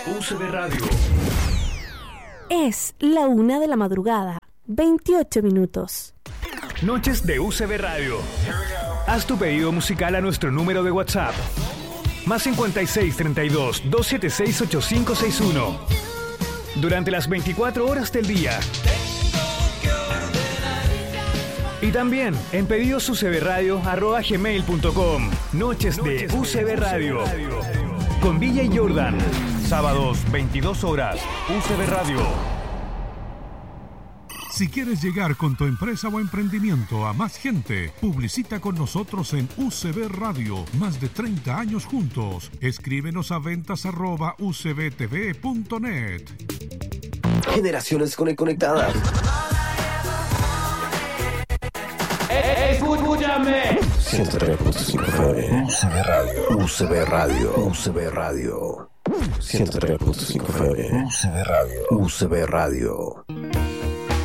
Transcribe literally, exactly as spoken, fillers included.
U C B Radio. Es la una de la madrugada, veintiocho minutos. Noches de U C B Radio. Haz tu pedido musical a nuestro número de WhatsApp. Más cincuenta y seis, treinta y dos, doscientos setenta y seis, ochenta y cinco sesenta y uno. Durante las veinticuatro horas del día. Y también en pedidos u c b radio arroba gmail punto com. Noches de U C B Radio. Con Villa y Jordan. Sábados, veintidós horas. U C B Radio. Si quieres llegar con tu empresa o emprendimiento a más gente, publicita con nosotros en U C B Radio. Más de treinta años juntos. Escríbenos a ventas arroba u c b t v punto net. Generaciones conectadas. Escúchame. ciento tres punto cinco F M. U C B Radio. U C B Radio. U C B Radio. ciento tres punto cinco F M. U C B Radio. U C B Radio.